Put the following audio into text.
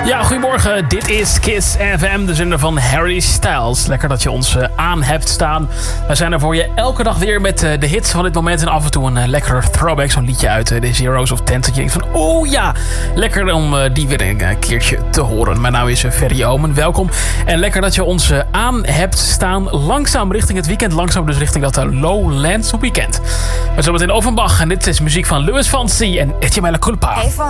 Ja, goedemorgen. Dit is Kiss FM, de zender van Harry Styles. Lekker dat je ons aan hebt staan. We zijn er voor je elke dag weer met de hits van dit moment. En af en toe een lekker throwback, zo'n liedje uit de Zeros of Ten. Dat je denkt van, oh ja, lekker om die weer een keertje te horen. Mijn naam is Ferry Omen, welkom. En lekker dat je ons aan hebt staan. Langzaam richting het weekend. Langzaam dus richting dat Lowlands weekend. We zijn meteen Offenbach. En dit is muziek van Luis Fonsi en Etje Mela Culpa.